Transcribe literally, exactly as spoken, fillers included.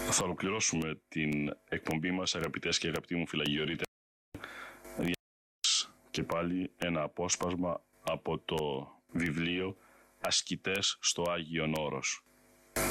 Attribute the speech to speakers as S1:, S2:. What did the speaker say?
S1: Θα ολοκληρώσουμε την εκπομπή μας, αγαπητές και αγαπητοί μου φιλαγιορείτε, και πάλι ένα απόσπασμα από το βιβλίο «Ασκητές στο Άγιον Όρος».